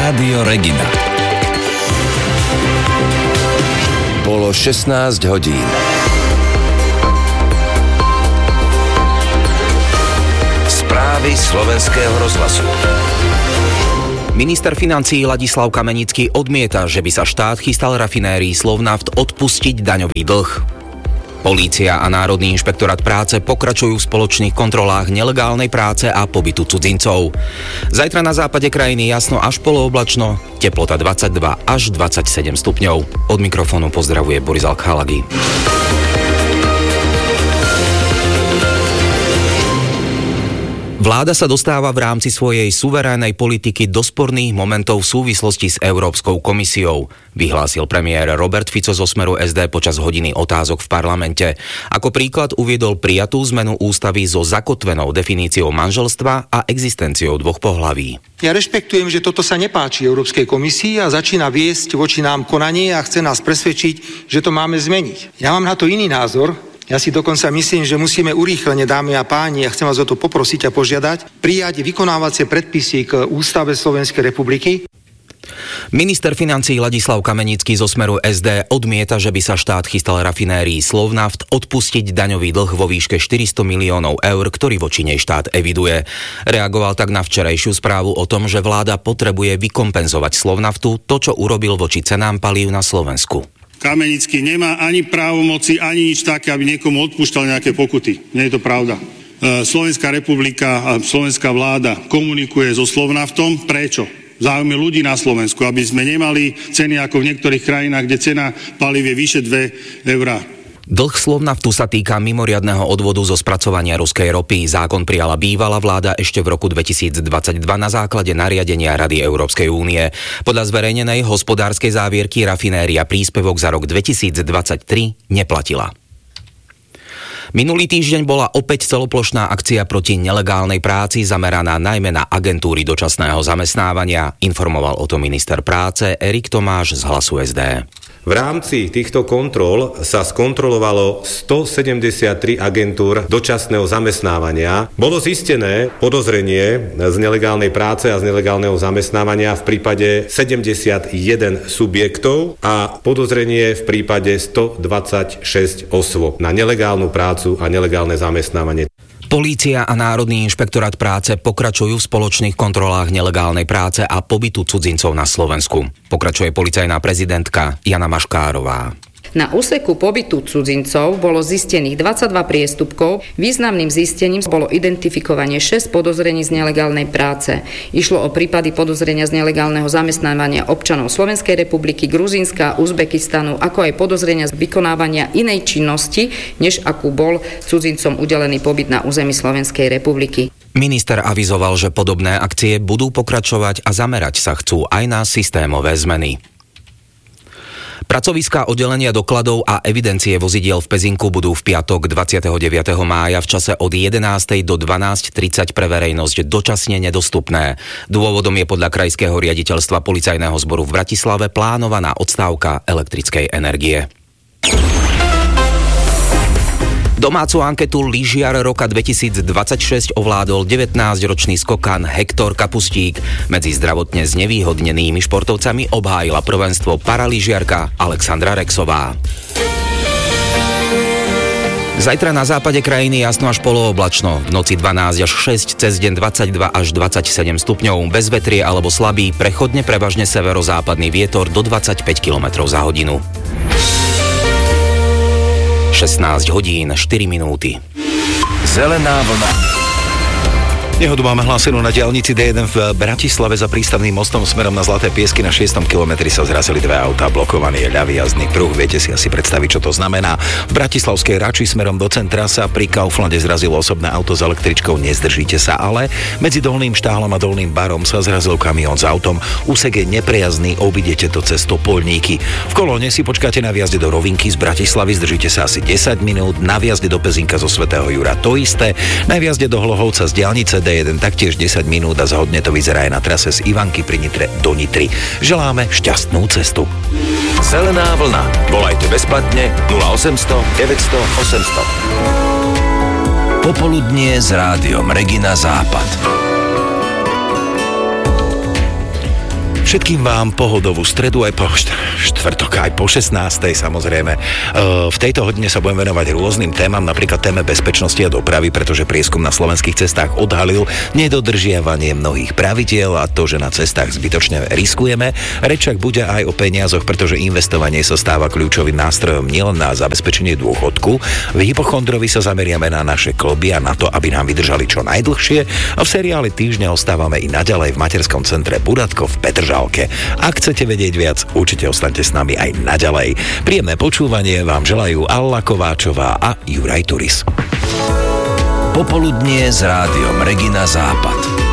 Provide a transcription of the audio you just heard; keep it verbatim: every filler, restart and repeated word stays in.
Rádio Regina. Bolo šestnásť hodín. Správy slovenského rozhlasu. Minister financií Ladislav Kamenický odmieta, že by sa štát chystal rafinérii Slovnaft odpustiť daňový dlh. Polícia a Národný inšpektorát práce pokračujú v spoločných kontrolách nelegálnej práce a pobytu cudzincov. Zajtra na západe krajiny jasno až polooblačno, teplota dvadsaťdva až dvadsaťsedem stupňov. Od mikrofónu pozdravuje Boris Alkhalagi. Vláda sa dostáva v rámci svojej suverénnej politiky do sporných momentov v súvislosti s Európskou komisiou, vyhlásil premiér Robert Fico zo Smeru es dé počas hodiny otázok v parlamente. Ako príklad uviedol prijatú zmenu ústavy so zakotvenou definíciou manželstva a existenciou dvoch pohlaví. Ja rešpektujem, že toto sa nepáči Európskej komisii a začína viesť voči nám konanie a chce nás presvedčiť, že to máme zmeniť. Ja mám na to iný názor. Ja si dokonca myslím, že musíme urýchlene, dámy a páni, a chcem vás o to poprosiť a požiadať, prijať vykonávacie predpisy k Ústave Slovenskej republiky. Minister financií Ladislav Kamenický zo Smeru es dé odmieta, že by sa štát chystal rafinérii Slovnaft odpustiť daňový dlh vo výške štyristo miliónov eur, ktorý voči nej štát eviduje. Reagoval tak na včerajšiu správu o tom, že vláda potrebuje vykompenzovať Slovnaftu to, čo urobil voči cenám palív na Slovensku. Kamenický nemá ani právomoci, ani nič také, aby niekomu odpúšťal nejaké pokuty. Nie je to pravda. Slovenská republika a slovenská vláda komunikuje so Slovnaftom. Prečo? Záujmy ľudí na Slovensku, aby sme nemali ceny ako v niektorých krajinách, kde cena palív je vyše dve eurá. Dlh Slovnaftu sa týka mimoriadneho odvodu zo spracovania ruskej ropy. Zákon prijala bývalá vláda ešte v roku dvetisícdvadsaťdva na základe nariadenia Rady Európskej únie. Podľa zverejnenej hospodárskej závierky rafinéria príspevok za rok dvetisícdvadsaťtri neplatila. Minulý týždeň bola opäť celoplošná akcia proti nelegálnej práci zameraná najmä na agentúry dočasného zamestnávania, informoval o tom minister práce Erik Tomáš z Hlasu es dé. V rámci týchto kontrol sa skontrolovalo stosedemdesiattri agentúr dočasného zamestnávania. Bolo zistené podozrenie z nelegálnej práce a z nelegálneho zamestnávania v prípade sedemdesiatjeden subjektov a podozrenie v prípade stodvadsaťšesť osôb na nelegálnu prácu a nelegálne zamestnávanie. Polícia a Národný inšpektorát práce pokračujú v spoločných kontrolách nelegálnej práce a pobytu cudzincov na Slovensku. Pokračuje policajná prezidentka Jana Maškárová. Na úseku pobytu cudzincov bolo zistených dvadsaťdva priestupkov. Významným zistením bolo identifikovanie šesť podozrení z nelegálnej práce. Išlo o prípady podozrenia z nelegálneho zamestnávania občanov Slovenskej republiky, Gruzínska, Uzbekistanu, ako aj podozrenia z vykonávania inej činnosti, než akú bol cudzincom udelený pobyt na území Slovenskej republiky. Minister avizoval, že podobné akcie budú pokračovať a zamerať sa chcú aj na systémové zmeny. Pracoviská oddelenia dokladov a evidencie vozidiel v Pezinku budú v piatok dvadsiateho deviateho mája v čase od jedenástej do dvanásť tridsať pre verejnosť dočasne nedostupné. Dôvodom je podľa Krajského riaditeľstva Policajného zboru v Bratislave plánovaná odstávka elektrickej energie. Domácu anketu Lyžiar roka dvetisícdvadsaťšesť ovládol devätnásťročný skokan Hektor Kapustík. Medzi zdravotne znevýhodnenými športovcami obhájila prvenstvo paralyžiarka Alexandra Rexová. Zajtra na západe krajiny jasno až polooblačno. V noci dvanásť až šesť, cez deň dvadsaťdva až dvadsaťsedem stupňov. Bez vetrie alebo slabý, prechodne prevažne severozápadný vietor do dvadsaťpäť kilometrov za hodinu. šestnásť hodín, štyri minúty. Zelená vlna. Nehodu máme hlásenú na diaľnici dé jeden v Bratislave za prístavným mostom smerom na Zlaté Piesky. Na šiestom kilometri sa zrazili dve autá, blokovaný je ľavý jazdný pruh. Viete si asi predstaviť, čo to znamená. V bratislavskej Rači smerom do centra sa pri Kauflande zrazilo osobné auto s električkou. Nezdržíte sa, ale medzi Dolným Štáhlom a Dolným Barom sa zrazil kamión s autom. Úsek je neprejazdný, obidete to cez Topolníky. V kolóne si počkáte na výjazde do Rovinky z Bratislavy, zdržíte sa asi desať minút, na výjazde do Pezinka zo Svätého Jura to isté, na výjazde do Hlohovca z diaľnice dé jeden taktiež desať minút a zhodne to vyzerá aj na trase z Ivanky pri Nitre do Nitry. Želáme šťastnú cestu. Zelená vlna. Volajte bezplatne nula osemsto deväťsto osemsto. Popoludnie s rádiom Regina Západ. Všetkým vám pohodovú stredu aj po štvrtok, aj po šestnástej samozrejme. V tejto hodine sa budem venovať rôznym témam, napríklad téme bezpečnosti a dopravy, pretože prieskum na slovenských cestách odhalil nedodržiavanie mnohých pravidiel a to, že na cestách zbytočne riskujeme. Reč však bude aj o peniazoch, pretože investovanie sa stáva kľúčovým nástrojom nielen na zabezpečenie dôchodku. V Hypochondrovi sa zameriame na naše kloby a na to, aby nám vydržali čo najdlhšie, a v seriáli Týždňa ostávame i naďalej v materskom centre Buratko v Petržalke. Ak chcete vedieť viac, určite ostaňte s nami aj naďalej. Príjemné počúvanie vám želajú Alla Kováčová a Juraj Turis. Popoludnie s rádiom Regina Západ.